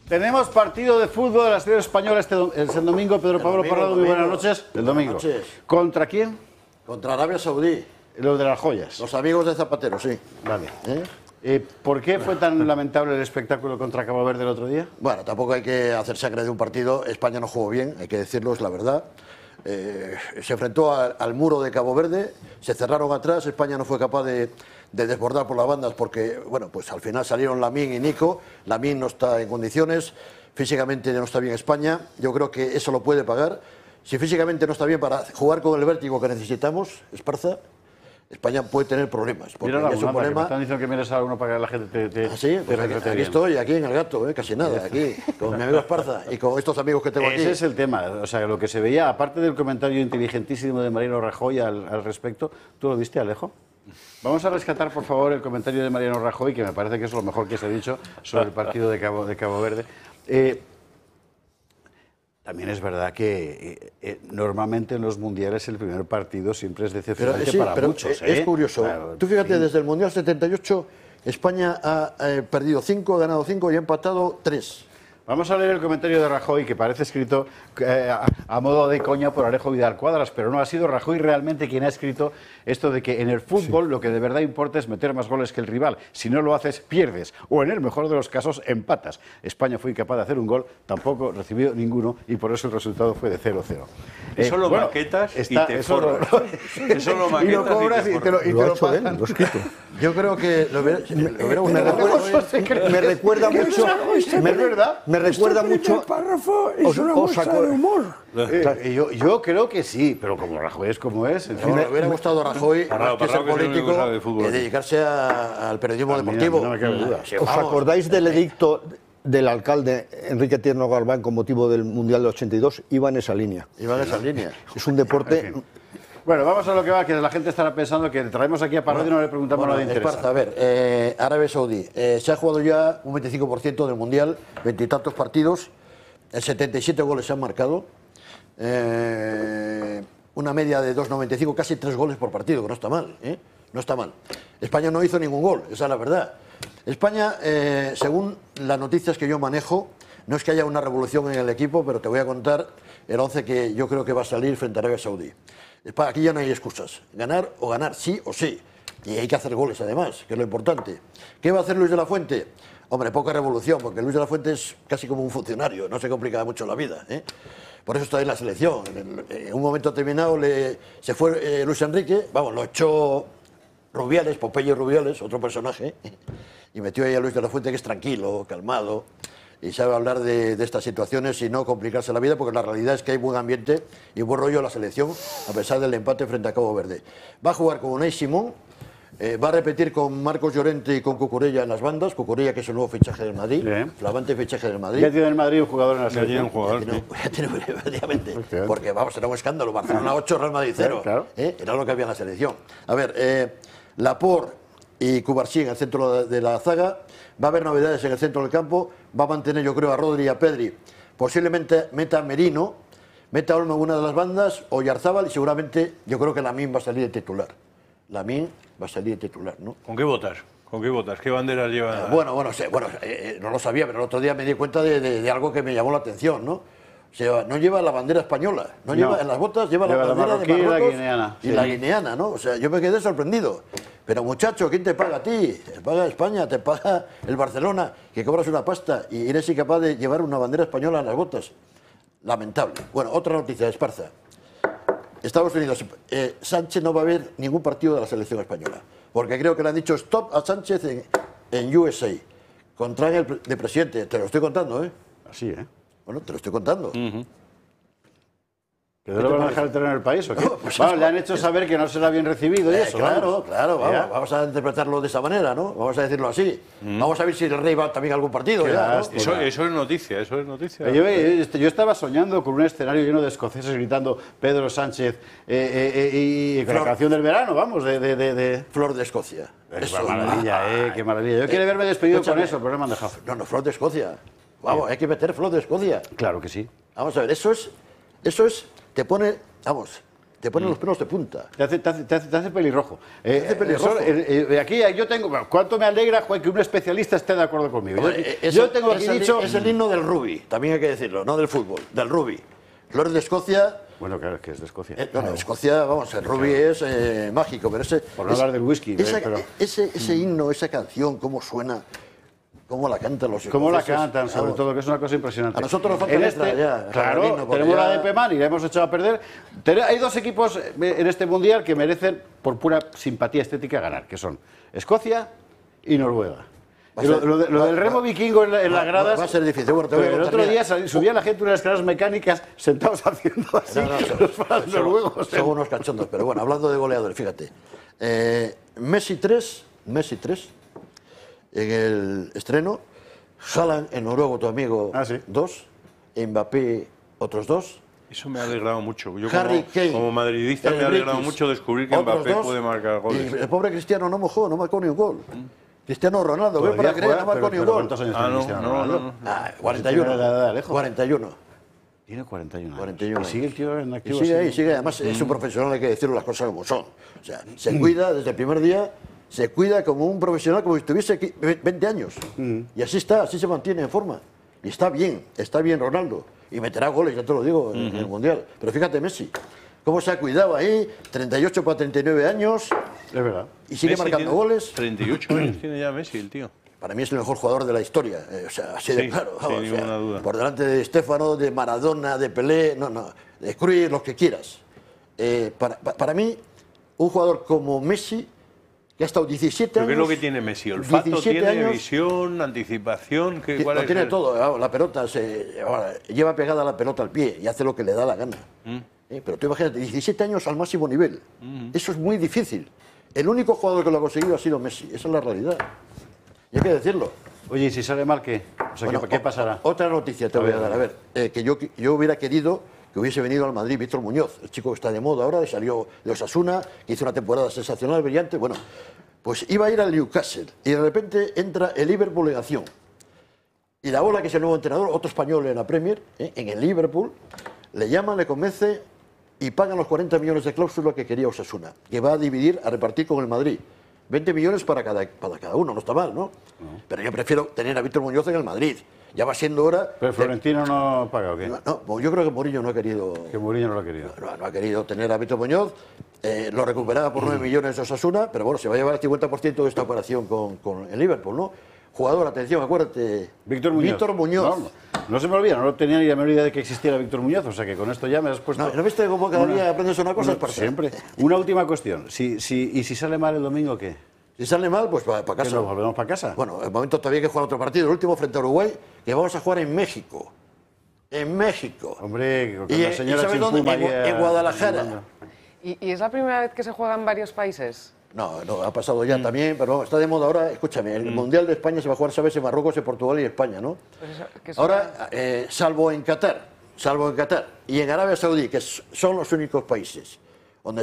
Tenemos partido de fútbol de la selección española el domingo. Pedro Pablo Parrado, muy buenas noches. El domingo. Buenas noches. ¿Contra quién? Contra Arabia Saudí. Los de las joyas. Los amigos de Zapatero, sí. Vale. ¿Por qué fue tan lamentable el espectáculo contra Cabo Verde el otro día? Bueno, tampoco hay que hacer sangre de un partido. España no jugó bien, hay que decirlo, es la verdad. Se enfrentó al muro de Cabo Verde, se cerraron atrás, España no fue capaz de desbordar por las bandas porque, bueno, pues al final salieron Lamine y Nico. Lamine no está en condiciones, físicamente no está bien España, yo creo que eso lo puede pagar. Si físicamente no está bien para jugar con el vértigo que necesitamos, Esparza, España puede tener problemas. Mira la problema. Me están diciendo que mires a uno para que la gente te ¿Ah, sí? Pues aquí estoy, aquí en el Gato, casi nada, aquí, con mi amigo Esparza y con estos amigos que tengo aquí. Ese es el tema, o sea, lo que se veía, aparte del comentario inteligentísimo de Mariano Rajoy al respecto, ¿tú lo viste, Alejo? Vamos a rescatar, por favor, el comentario de Mariano Rajoy, que me parece que es lo mejor que se ha dicho sobre el partido de Cabo Verde. También es verdad que normalmente en los mundiales el primer partido siempre es decepcionante para muchos. Es curioso. Claro, tú fíjate, desde el Mundial 78 España ha perdido 5, ha ganado 5 y ha empatado 3. Vamos a leer el comentario de Rajoy, que parece escrito a modo de coña por Alejo Vidal Cuadras, pero no, ha sido Rajoy realmente quien ha escrito esto de que en el fútbol lo que de verdad importa es meter más goles que el rival. Si no lo haces, pierdes, o en el mejor de los casos, empatas. España fue incapaz de hacer un gol, tampoco recibió ninguno, y por eso el resultado fue de 0-0. Eso lo maquetas y te forras. Eso lo maquetas y lo cobras y te lo pagan. Lo escrito. Yo creo que me recuerda mucho. Me recuerda mucho. El párrafo es una muestra de humor. Yo creo que sí, pero como Rajoy es como es. En fin, me hubiera gustado a Rajoy, más que ser político, que dedicarse al periodismo deportivo. No me cabe duda. ¿Os acordáis del edicto del alcalde Enrique Tierno Galván con motivo del Mundial del 82? Iba en esa línea. Iba en esa línea. Es un deporte. Bueno, vamos a lo que va, que la gente estará pensando que traemos aquí a Parrado y no le preguntamos nada de interés. Esparza, a ver, Arabia Saudí. Se ha jugado ya un 25% del Mundial, 20 y tantos partidos, 77 goles se han marcado, una media de 2,95, casi 3 goles por partido, que no está mal, ¿eh? No está mal. España no hizo ningún gol, esa es la verdad. España, según las noticias que yo manejo, no es que haya una revolución en el equipo, pero te voy a contar el 11 que yo creo que va a salir frente a Arabia Saudí. Aquí ya no hay excusas, ganar o ganar, sí o sí. Y hay que hacer goles además, que es lo importante. ¿Qué va a hacer Luis de la Fuente? Hombre, poca revolución, porque Luis de la Fuente es casi como un funcionario, no se complica mucho la vida, ¿eh? Por eso está en la selección. En un momento determinado se fue Luis Enrique, vamos, lo echó Rubiales, Popeye Rubiales, otro personaje, y metió ahí a Luis de la Fuente, que es tranquilo, calmado, y sabe hablar de estas situaciones y no complicarse la vida, porque la realidad es que hay buen ambiente y buen rollo en la selección, a pesar del empate frente a Cabo Verde. Va a jugar con Unai Simón, va a repetir con Marcos Llorente y con Cucurella en las bandas. Cucurella, que es el nuevo fichaje del Madrid, flamante fichaje del Madrid. Ya tiene el Madrid un jugador en la selección. Ya tiene, efectivamente, porque vamos, era un escándalo. Barcelona 8, Real Madrid 0. Claro. Era lo que había en la selección. A ver, Laporte y Cubarsí en el centro de la zaga. Va a haber novedades en el centro del campo. Va a mantener, yo creo, a Rodri y a Pedri. Posiblemente meta a Merino, meta a Olmo en una de las bandas, o Yarzábal, y seguramente yo creo que Lamine va a salir de titular. Lamine va a salir de titular, ¿no? ¿Con qué votas? ¿Con qué votas? ¿Qué banderas lleva? No lo sabía, pero el otro día me di cuenta de algo que me llamó la atención, ¿no? O sea, no lleva la bandera española, lleva en las botas, lleva la bandera de Marruecos y la guineana. Y la guineana, ¿no? O sea, yo me quedé sorprendido. Pero muchacho, ¿quién te paga a ti? Te paga España, te paga el Barcelona, que cobras una pasta y eres incapaz de llevar una bandera española en las botas. Lamentable. Bueno, otra noticia de Esparza. Estados Unidos, Sánchez no va a ver ningún partido de la selección española, porque creo que le han dicho stop a Sánchez en USA. Contraen el de presidente, te lo estoy contando, ¿eh? Así, ¿eh? Bueno, te lo estoy contando. ¿Que no lo van a dejar entrar en el país o qué? No, pues le han hecho saber que no será bien recibido y eso. Claro, vamos a interpretarlo de esa manera, ¿no? Vamos a decirlo así. Vamos a ver si el Rey va también a algún partido. Ya, ¿no? Eso es noticia, eso es noticia. Yo estaba soñando con un escenario lleno de escoceses gritando Pedro Sánchez y con la canción del verano, vamos, de Flor de Escocia. Qué maravilla, qué maravilla. Yo quería haberme despedido con eso, pero no me han dejado. No, Flor de Escocia. Vamos, hay que meter Flor de Escocia. Claro que sí. Vamos a ver, eso es, te pone te ponen los pelos de punta. Te hace pelirrojo. Te hace pelirrojo. Aquí yo tengo... ¿Cuánto me alegra, Juan, que un especialista esté de acuerdo conmigo? Yo tengo aquí dicho... Es el himno del rugby, también hay que decirlo, no del fútbol, del rugby. Flores de Escocia... Bueno, claro, que es de Escocia. Escocia, vamos, el rugby es mágico, pero ese... Por no hablar del whisky. Ese himno, esa canción, cómo suena... ¿Cómo la cantan los escoceses? ¿Cómo la cantan, sobre todo, que es una cosa impresionante? A nosotros nos falta letra ya. Claro, tenemos la de Peman y la hemos echado a perder. Hay dos equipos en este Mundial que merecen, por pura simpatía estética, ganar, que son Escocia y Noruega. Lo del remo vikingo en las gradas... Va a ser difícil. Bueno, te voy a el otro día subía la gente unas escaleras mecánicas sentados haciendo así los noruegos. Son unos cachondos, pero bueno, hablando de goleadores, fíjate. Messi 3, en el estreno, Haaland, el noruego, tu amigo, 2, Mbappé, otros 2. Eso me ha alegrado mucho. Yo Kane, como madridista me ha alegrado mucho descubrir que Mbappé puede marcar goles. Y el pobre Cristiano no mojó, no marcó ni un gol. Cristiano Ronaldo, ve para creer, no marcó ni un gol. ¿Cuántos años tiene Cristiano Ronaldo? 41. Tiene 41 41 años. Y sigue el tío en activo. Y sigue ahí, sigue. Además, es un profesional, hay que decirlo las cosas como son. O sea, se cuida desde el primer día, se cuida como un profesional, como si tuviese 20 años. Y así está, así se mantiene en forma. Y está bien Ronaldo. Y meterá goles, ya te lo digo, en el Mundial. Pero fíjate Messi, cómo se ha cuidado ahí, 38 para 39 años. Es verdad. Y sigue marcando goles. 38 años tiene ya Messi, el tío. Para mí es el mejor jugador de la historia, o sea, así de claro. Sin ninguna duda. Por delante de Stéfano, de Maradona, de Pelé, de Cruyff, los que quieras. Para mí, un jugador como Messi, que ha estado 17 años... ¿Qué es lo que tiene Messi? ¿Olfato tiene, años, visión, anticipación? Lo tiene todo. La pelota lleva pegada la pelota al pie y hace lo que le da la gana. Pero tú imagínate, 17 años al máximo nivel. Eso es muy difícil. El único jugador que lo ha conseguido ha sido Messi. Esa es la realidad. Y hay que decirlo. Oye, ¿y si sale mal qué? O sea, ¿qué pasará? Otra noticia te voy a dar. A ver, que yo hubiera querido que hubiese venido al Madrid Víctor Muñoz, el chico que está de moda ahora, salió de Osasuna, que hizo una temporada sensacional, brillante. Bueno, pues iba a ir al Newcastle y de repente entra el Liverpool en acción. Y la Ola, que es el nuevo entrenador, otro español en la Premier, en el Liverpool, le llaman, le convence y pagan los 40 millones de cláusula que quería Osasuna, que va a dividir, a repartir con el Madrid. 20 millones para cada uno, no está mal, ¿no? Pero yo prefiero tener a Víctor Muñoz en el Madrid. Ya va siendo hora... ¿Pero Florentino no paga o qué? No, yo creo que Mourinho no ha querido... Que Mourinho no lo ha querido. No ha querido tener a Víctor Muñoz. Lo recuperaba por 9 millones de Osasuna, pero bueno, se va a llevar el 50% de esta operación con el Liverpool, ¿no? Jugador, atención, acuérdate. Víctor Muñoz. No se me olvida, no tenía ni la menor idea de que existiera Víctor Muñoz, o sea que con esto ya me has puesto... ¿No viste cómo cada día aprendes una cosa? Siempre. Una última cuestión. ¿Y si sale mal el domingo, qué? Si sale mal, pues para casa. ¿Que nos volvemos para casa? Bueno, el momento todavía hay que jugar otro partido, el último frente a Uruguay, que vamos a jugar en México. En México. Hombre, con la señora ¿sabes dónde? En Guadalajara. ¿Y es la primera vez que se juega en varios países? No, ha pasado ya también, pero está de moda ahora. Escúchame, el Mundial de España se va a jugar, ¿sabes? En Marruecos, en Portugal y España, ¿no? Pues ahora, salvo en Qatar y en Arabia Saudí, que son los únicos países